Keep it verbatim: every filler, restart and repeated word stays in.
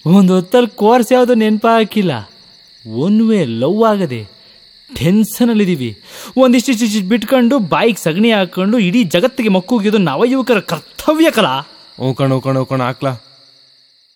ಒಂದು ಹೊತ್ತಲ್ಲಿ ಕೋರ್ಸ್ ಯಾವುದು ನೆನಪ ಹಾಕಿಲ್ಲ. ಒನ್ ವೇ ಲವ್ ಆಗದೆ ಟೆನ್ಷನಲ್ಲಿದ್ದೀವಿ. ಒಂದಿಷ್ಟು ಬಿಟ್ಕೊಂಡು ಬಾಯಿಗೆ ಸಗಣಿ ಹಾಕೊಂಡು ಇಡೀ ಜಗತ್ತಿಗೆ ಮಕ್ಕೂಗಿದು ನವಯುವಕರ ಕರ್ತವ್ಯ ಕಲಾ. ಹೋಗೋಣ ಹೋಗೋಣ ಹೋಗೋಣ ಹಾಕ್ಲಾ